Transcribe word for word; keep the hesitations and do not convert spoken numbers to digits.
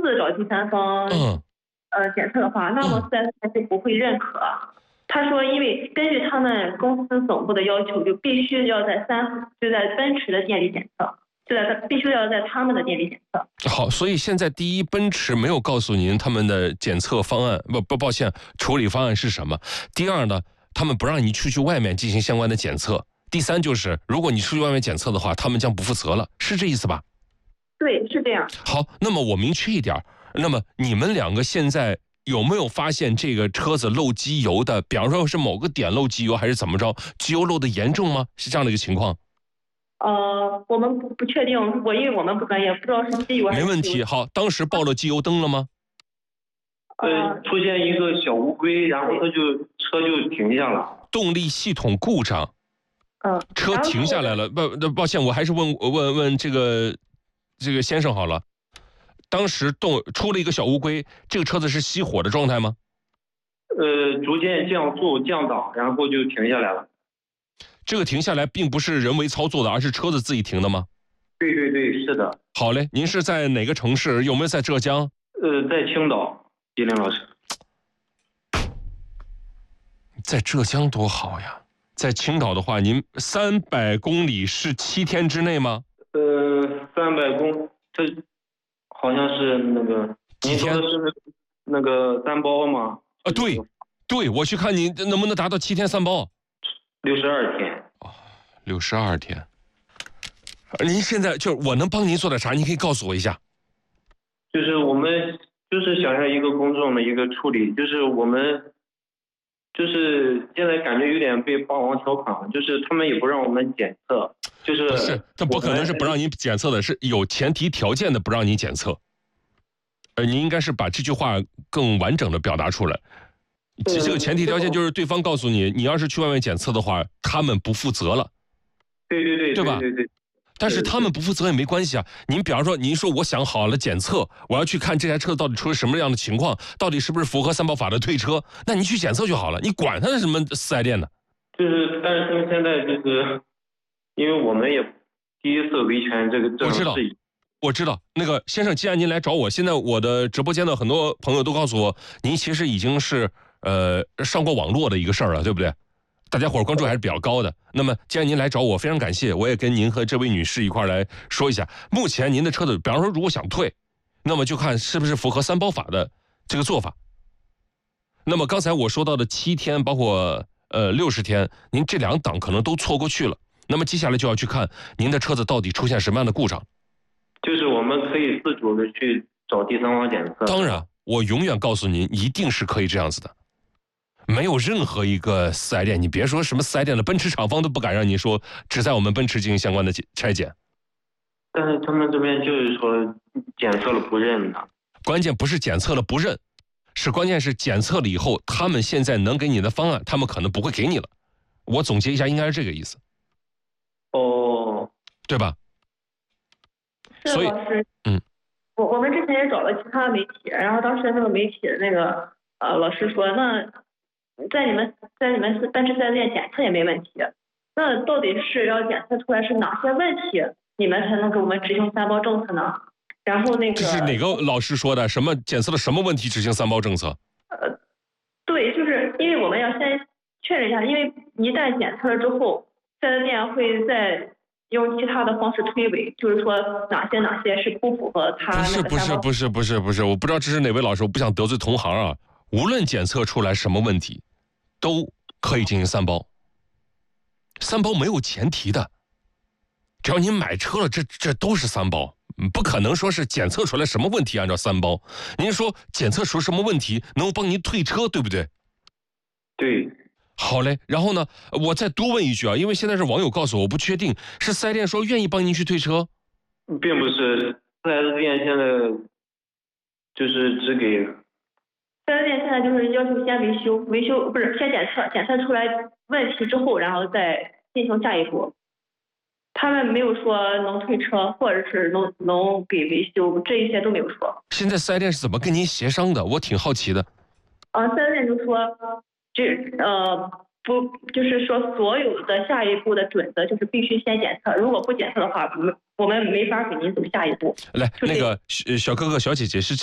自找第三方嗯呃检测的话，那么四 S 店是不会认可。他说，因为根据他们公司总部的要求，就必须要在三就在奔驰的店里检测，就在必须要在他们的店里检测。 好，所以现在第一，奔驰没有告诉您他们的检测方案，不不，抱歉，处理方案是什么。第二呢，他们不让你出去外面进行相关的检测。第三就是，如果你出去外面检测的话，他们将不负责了，是这意思吧？ 对，是这样。 好，那么我明确一点，那么你们两个现在有没有发现这个车子漏机油的？比方说是某个点漏机油，还是怎么着？机油漏的严重吗？是这样的一个情况？ 呃，我们不不确定，我因为我们不专业，不知道是机油还是。 没问题。好，当时报了机油灯了吗？ 呃，出现一个小乌龟，然后它就车就停下了。 动力系统故障。 嗯。 车停下来了。不，抱歉，我还是问问问这个这个先生好了。当时动出了一个小乌龟，这个车子是熄火的状态吗？ 呃，逐渐降速降档，然后就停下来了。 这个停下来并不是人为操作的，而是车子自己停的吗？ 对对对，是的。 好嘞，您是在哪个城市？有没有在浙江？ 呃，在青岛，吉林老师。 在浙江多好呀！在青岛的话，您三百公里是七天之内吗？ 呃，三百公，这好像是那个， 几天？ 您说的是那个三包吗？ 啊，对，对，我去看您能不能达到七天三包。 六十二天。 哦，六十二天。您现在就是我能帮您做点啥？您可以告诉我一下。 就是我们就是想要一个公众的一个处理，就是我们就是现在感觉有点被霸王条款了，就是他们也不让我们检测，就是不是，他不可能是不让您检测的，是有前提条件的不让你检测。呃，您应该是把这句话更完整的表达出来。这个前提条件就是对方告诉你，你要是去外面检测的话，他们不负责了。 对对对， 对吧？ 对对对。 但是他们不负责也没关系啊。您比方说，您说我想好了检测，我要去看这台车到底出了什么样的情况，到底是不是符合三包法的退车，那你去检测就好了，你管他是什么四 S 店的。 就是，但是他们现在就是，因为我们也第一次维权这个这我知道，我知道。那个先生，既然您来找我，现在我的直播间的很多朋友都告诉我，您其实已经是呃上过网络的一个事儿了，对不对？大家伙关注还是比较高的。那么既然您来找我，非常感谢，我也跟您和这位女士一块来说一下，目前您的车子，比方说如果想退，那么就看是不是符合三包法的这个做法。那么刚才我说到的七天，包括呃六十天，您这两档可能都错过去了。那么接下来就要去看您的车子到底出现什么样的故障。 就是我们可以自主的去找第三方检测。 当然，我永远告诉您，一定是可以这样子的。没有任何一个四 S 店，你别说什么四 S 店了，奔驰厂方都不敢让你说只在我们奔驰进行相关的拆检。 但是他们这边就是说检测了不认的。 关键不是检测了不认，是关键是检测了以后，他们现在能给你的方案，他们可能不会给你了。我总结一下，应该是这个意思。 哦， 对吧？ 是老师， 嗯， 我我们之前也找了其他媒体，然后当时那个媒体的那个呃老师说，那在你们在你们奔驰四 S 店检测也没问题，那到底是要检测出来是哪些问题，你们才能给我们执行三包政策呢？然后那个这是哪个老师说的？什么检测了什么问题执行三包政策？ 呃，对，就是因为我们要先确认一下，因为一旦检测了之后，四 S 店会再用其他的方式推诿，就是说哪些哪些是不符合他不是不是不是不是不是，我不知道这是哪位老师，我不想得罪同行啊。无论检测出来什么问题，都可以进行三包。三包没有前提的，只要你买车了，这这都是三包，不可能说是检测出来什么问题按照三包。您说检测出什么问题能够帮您退车，对不对？ 对。 好嘞，然后呢，我再多问一句啊，因为现在是网友告诉我，我不确定是四 S 店说愿意帮您去退车， 并不是四 S 店现在就是只给四 S 店现在就是要求先维修，维修不是先检测，检测出来问题之后，然后再进行下一步。他们没有说能退车，或者是能能给维修，这一些都没有说。 现在四 S 店是怎么跟您协商的？我挺好奇的。 啊，四 S 店就说。这呃不，就是说所有的下一步的准则就是必须先检测，如果不检测的话，我们我们没法给您走下一步。 来，那个小哥哥小姐姐是。